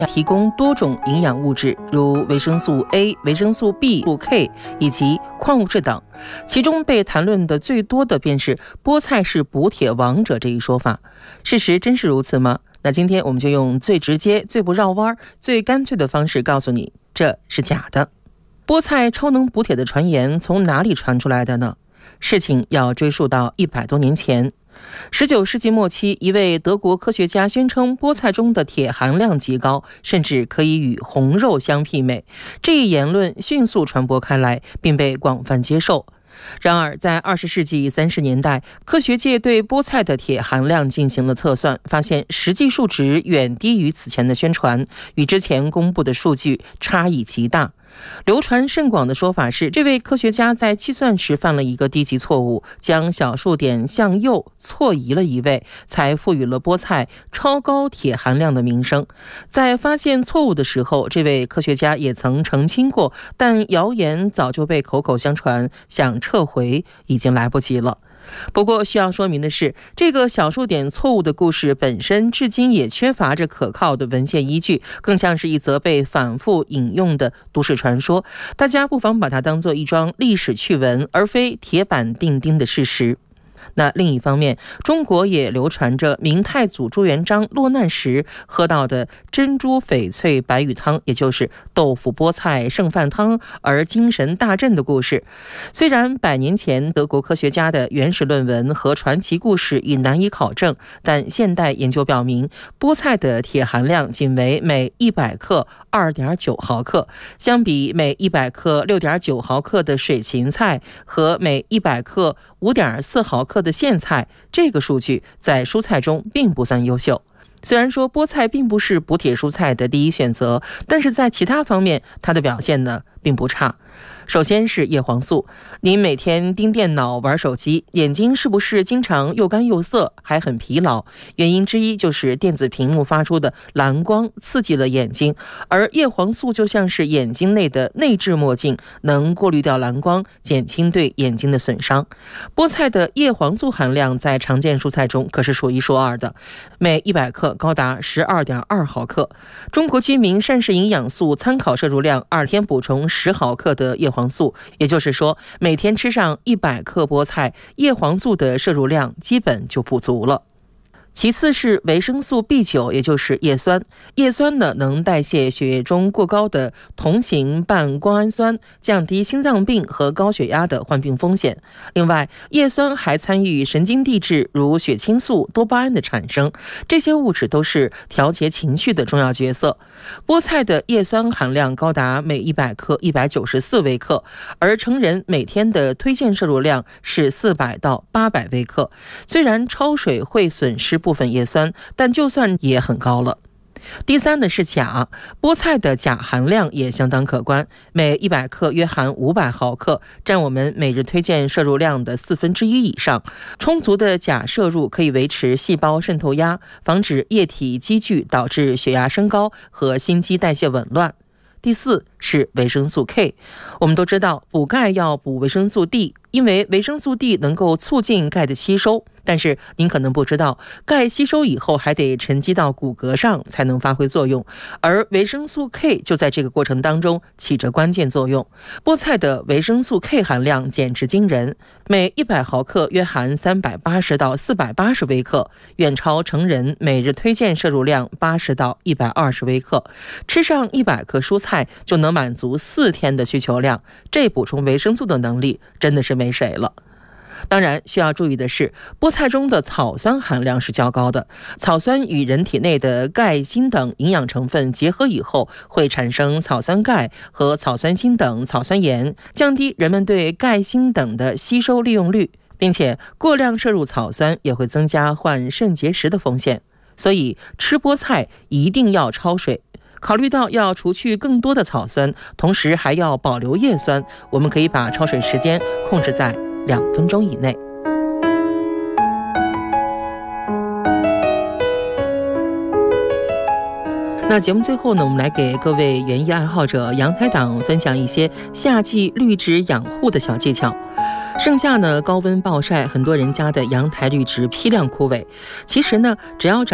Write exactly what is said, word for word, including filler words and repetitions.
提供多种营养物质，如维生素 A、维生素 B、K 以及矿物质等。其中被谈论的最多的便是菠菜是补铁王者这一说法。事实真是如此吗？那今天我们就用最直接、最不绕弯、最干脆的方式告诉你，这是假的。菠菜超能补铁的传言从哪里传出来的呢？事情要追溯到一百多年前。十九世纪末期，一位德国科学家宣称菠菜中的铁含量极高，甚至可以与红肉相媲美。这一言论迅速传播开来，并被广泛接受。然而，在二十世纪三十年代，科学界对菠菜的铁含量进行了测算，发现实际数值远低于此前的宣传，与之前公布的数据差异极大。流传甚广的说法是，这位科学家在计算时犯了一个低级错误，将小数点向右错移了一位，才赋予了菠菜超高铁含量的名声。在发现错误的时候，这位科学家也曾澄清过，但谣言早就被口口相传，想撤回已经来不及了。不过需要说明的是，这个小数点错误的故事本身至今也缺乏着可靠的文献依据，更像是一则被反复引用的都市传说。大家不妨把它当作一桩历史趣闻，而非铁板钉钉的事实。那另一方面，中国也流传着明太祖朱元璋落难时喝到的珍珠翡翠白玉汤，也就是豆腐菠菜剩饭汤而精神大振的故事。虽然百年前德国科学家的原始论文和传奇故事已难以考证，但现代研究表明，菠菜的铁含量仅为每一百克 二点九毫克，相比每一百克 六点九毫克的水芹菜和每一百克 五点四毫克的苋菜，这个数据在蔬菜中并不算优秀。虽然说菠菜并不是补铁蔬菜的第一选择，但是在其他方面它的表现呢并不差。首先是叶黄素，您每天盯电脑玩手机，眼睛是不是经常又干又涩，还很疲劳？原因之一就是电子屏幕发出的蓝光刺激了眼睛，而叶黄素就像是眼睛内的内置墨镜，能过滤掉蓝光，减轻对眼睛的损伤。菠菜的叶黄素含量在常见蔬菜中可是数一数二的，每一百克高达 十二点二毫克。中国居民膳食营养素参考摄入量二天补充十毫克的叶黄素，也就是说，每天吃上一百克菠菜，叶黄素的摄入量基本就不足了。其次是维生素 B 九， 也就是叶酸。叶酸呢，能代谢血液中过高的同型半胱氨酸，降低心脏病和高血压的患病风险。另外，叶酸还参与神经递质，如血清素、多巴胺的产生，这些物质都是调节情绪的重要角色。菠菜的叶酸含量高达每一百克一百九十四微克，而成人每天的推荐摄入量是四百到八百微克。虽然焯水会损失部分叶酸，但就算也很高了。第三的是钾，菠菜的钾含量也相当可观，每一百克约含五百毫克，占我们每日推荐摄入量的四分之一以上。充足的钾摄入可以维持细胞渗透压，防止液体积聚导致血压升高和心肌代谢紊乱。第四是维生素 K。 我们都知道补钙要补维生素 D， 因为维生素 D 能够促进钙的吸收，但是您可能不知道，钙吸收以后还得沉积到骨骼上才能发挥作用，而维生素 K 就在这个过程当中起着关键作用。菠菜的维生素 K 含量简直惊人，每一百毫克约含三百八十到四百八十微克，远超成人每日推荐摄入量八十到一百二十微克。吃上一百克蔬菜就能满足四天的需求量，这补充维生素的能力真的是没谁了。当然需要注意的是，菠菜中的草酸含量是较高的，草酸与人体内的钙、锌等营养成分结合以后，会产生草酸钙和草酸锌等草酸盐，降低人们对钙、锌等的吸收利用率，并且过量摄入草酸也会增加患肾结石的风险。所以吃菠菜一定要焯水。考虑到要除去更多的草酸，同时还要保留叶酸，我们可以把焯水时间控制在两分钟以内。那节目最后呢，我们来给各位园艺爱好者、阳台党分享一些夏季绿植养护的小技巧。盛夏呢，高温暴晒，很多人家的阳台绿植批量枯萎。其实呢，只要